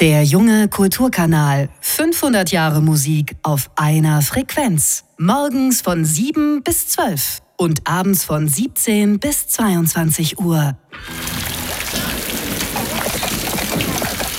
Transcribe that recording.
Der junge Kulturkanal. 500 Jahre Musik auf einer Frequenz. Morgens von 7 bis 12 und abends von 17 bis 22 Uhr.